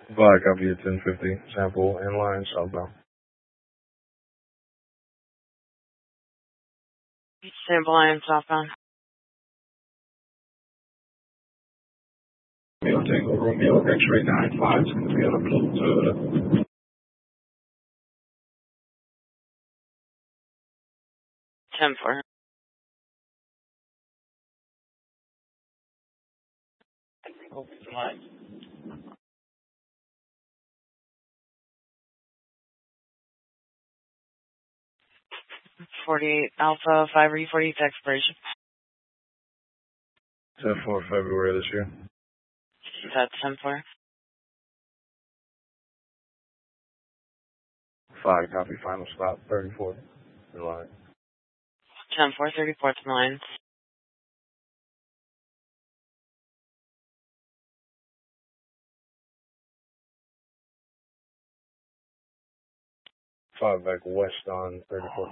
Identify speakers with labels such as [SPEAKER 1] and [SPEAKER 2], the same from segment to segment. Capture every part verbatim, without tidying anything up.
[SPEAKER 1] Black, copy at ten fifty. Sample inline southbound.
[SPEAKER 2] Sample line southbound.
[SPEAKER 1] Romeo Tango, Romeo X-ray nine five. It's going to be on a blue Toyota.
[SPEAKER 2] ten four. Oh, line. forty-eight Alpha five E forty expiration.
[SPEAKER 1] ten four February this year.
[SPEAKER 2] That's ten four.
[SPEAKER 1] five, copy, final stop, thirty-four. In line.
[SPEAKER 2] ten four, thirty-fourth line.
[SPEAKER 1] five back west on thirty-four.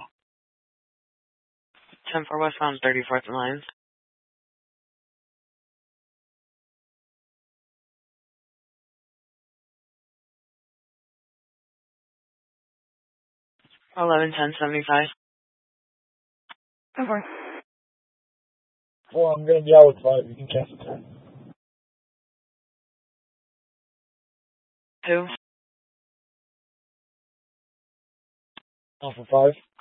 [SPEAKER 2] ten four westbound, thirty-fourth line. eleven ten seventy-five.
[SPEAKER 3] Okay.
[SPEAKER 4] Well, I'm going to be out with five. You can cancel ten.
[SPEAKER 2] Two.
[SPEAKER 4] Alpha five.